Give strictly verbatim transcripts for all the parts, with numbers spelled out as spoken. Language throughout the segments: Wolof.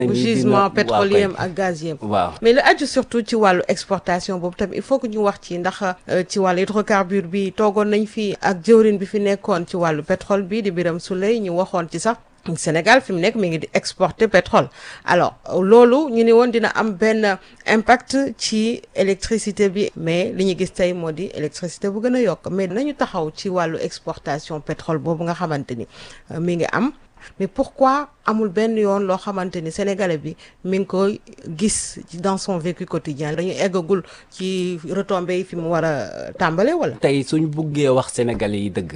gisement pétrolier ak gazier. waaw mais lu aju surtout ci wàllu exportation boobu tamit il faut que ñu wax ci ndax ci wàllu hydrocarbure bi toogoon nañ fi ak jëwrin bi fi nekkoon ci wàllu pétrole bi di Birame Souleye ñu waxoon ci sax Sénégal fi mu nekk mi ngi di exporter pétrole alors loolu ñu ne woon dina am benn impact ci électricité bi mais li ñu gis tey moo di électricité bu gën a yokk mais nañu taxaw ci wàllu exportation pétrole boobu nga xamante ni mi ngi am mais pourquoi amul benn yoon loo xamante ni sénégalais bi mi ngi koy gis dans son vécu quotidien dañu eggagul ci retombées yi fi mu war a tàmbale wala. tey suñ buggee wax sénégalais yi dëgg.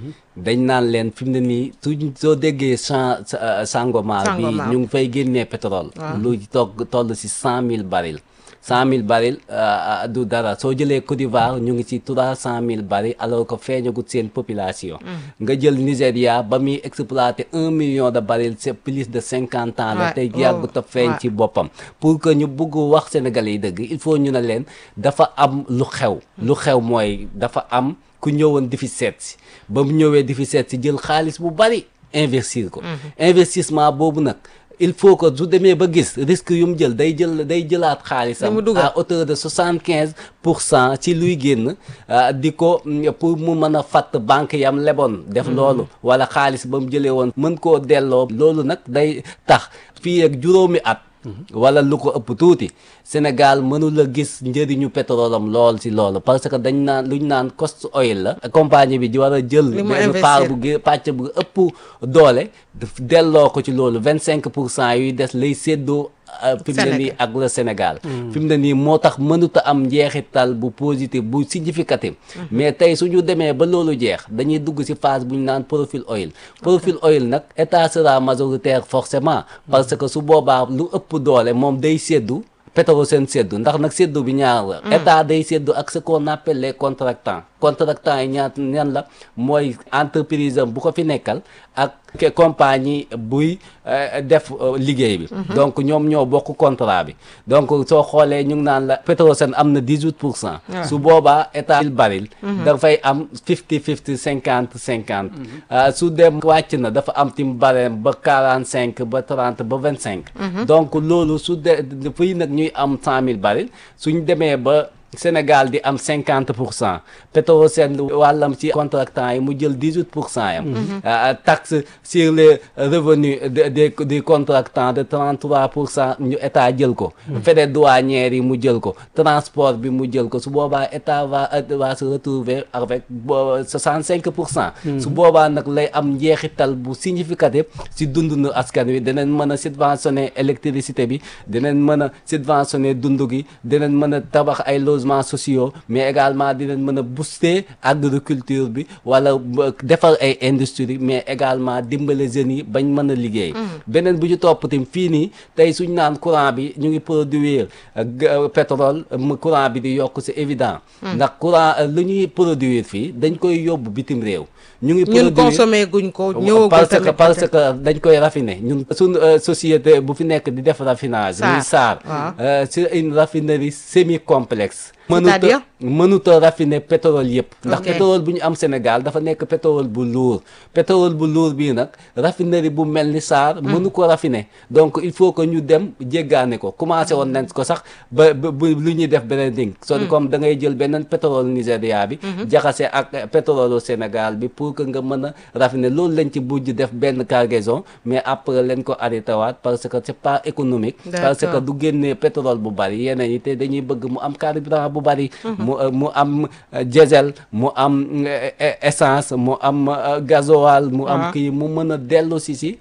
dañ naan leen fi mu ne nii suñ soo déggee champ Sangomar bi ñu ngi fay génnee pétrole. lu toog toll si cent mille barils. cent mille barils du dara soo jëlee Côte d'Ivoire ñu ngi ci trois cent mille barils alors que feeñagut seen population. nga jël Nigéria ba muy exploiter un million de barils c'est plus de cinquante ans la tey yàggut a feeñ ci boppam. pour que ñu bëgg wax Sénégalais yi dëgg il faut ñu ne leen dafa am lu xew. lu xew mooy dafa am ku ñëwoon di fi seet si ba mu ñëwee di fi seet si jël xaalis bu bari investir ko. investissement boobu nag. il faut que su demee ba gis risque yu mu jël day jël day jëlaat xaalisam à hauteur de soixante quinze pour cent ci luy génn di ko pour mu mën a fatt banque yam leboon def loolu wala xaalis ba mu jëlee woon mën koo delloo loolu nag day tax fii ak juróomi at wala lu ko ëpp tuuti Sénégal mënul a gis njëriñu pétrole am lool si loolu parce que dañ naan luñ naan cost oil la compagnie bi di war a jël benn part bu gë pàcc bu ëpp doole delloo ko ci loolu vingt cinq pour cent yuy des lay séddoo fi mu ne nii ak le Sénégal fi mu ne nii moo tax mënut a am njeexital bu positif bu significatif mais tey suñu demee ba loolu jeex dañuy dugg si phase bu ñu naan profil oil profil oil nag état sera majoritaire forcément parce que su boobaa lu ëpp doole moom day séddu pétrole seen séddu ndax nag séddu bi ñaar la état day séddu ak ce qu'on appelle les contractants contractants yi ñaat ñan la mooy entreprise am bu ko fi nekkal ak compagnie buy def liggéey bi donc ñoom ñoo bokk contrat bi donc soo xoolee ñu ngi naan la Petrosen am na dix-huit pour cent su boobaa état mille baril dafay am fifty fifty cinquante cinquante su dem wàcc na dafa am tim barem ba quarante cinq ba trente ba vingt cinq donc loolu su de fii nag ñuy am cent mille baril suñ demee ba Sénégal di am cinquante pour cent Petrosen wàllam ci contractants yi mu jël dix-huit pour cent yam taxe sur les revenus des des contractants de trente-trois pour cent ñu état jël ko frais douanières yi mu jël ko transport bi mu jël ko su boobaa état va va se retrouver avec soixante-cinq pour cent su boobaa nag lay am njeexital bu significatif si dundunu askan wi dinañ mën a subventionner électricité bi dinañ mën a subventionner dund gi dinañ mën a tabax ay logements sociaux mais également dinañ mën a booster agriculture bi wala defar ay industrie mais également dimbale jeunes yi bañ mën a liggéey beneen bu ñu topp tim fii nii tey suñ naan courant bi ñu ngi produire pétrole courant bi di yokk c'est évident ndax courant lu ñuy produire fii dañ koy yóbbu bitim réew ñu ngi produire ñun consommé guñ ko ñëwagul parce que parce que dañ koy raffiner ñun suñ société bu fi nekk di def raffinage muy SAR c'est une raffinerie semi complexe mënuta mënuta raffiner pétrole yëpp ndax pétrole bu ñu am Sénégal dafa nekk pétrole bu lourd pétrole bu lourd bii nag raffinerie bu mel ni SAR mënu ko raffiner donc il faut que ñu dem jéggaane ko commencé woon nañ ko sax ba ba lu ñuy def beneen ding so comme da ngay jël beneen pétrole Nigéria bi jaxase ak pétrole Sénégal bi pour que nga mën a raffiner loolu lañ ci bujj def benn cargaison mais après leen ko arrêté waat parce que c'est pas économique parce que du génnee pétrole bu bari yeneen yi te dañuy bëgg mu am carburant bu bari mu mu am diesel mu am essence mu am gasoil mu am kii mu mën a dellu si si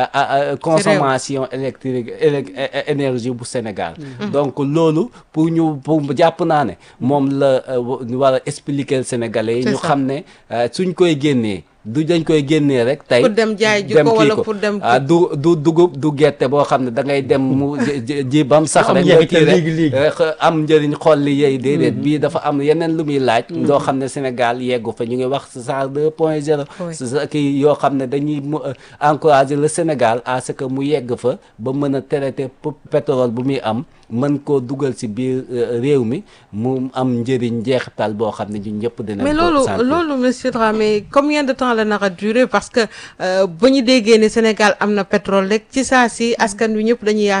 consommation électrique énergie bu Sénégal donc loolu pour ñu pour jàpp naa ne moom la war a expliquer Sénégalais yi ñu xam ne suñ koy génnee du dañ koy génnee rek tey pour dem jaay ji ko wala pour dem du du dugub du gerte boo xam ne da ngay dem mu ji bam sax rek nga kii rek am njëriñ xool li yey déedéet bii dafa am yeneen lu muy laaj loo xam ne Sénégal yeggu fa ñu ngi wax SAR deux point zéro kii yoo xam ne dañuy mu encourager le Sénégal à ce que mu yegg fa ba mën a traiter pétrole bu muy am mën koo dugal ci biir réew mi mu am njëriñ njeexital boo xam ne ñun ñëpp dinañ ko mais loolu loolu monsieur Dramé combien de temps la nar a durer parce que ba ñu déggee ne Sénégal am na pétrole rek ci saa si askan wi ñëpp dañuy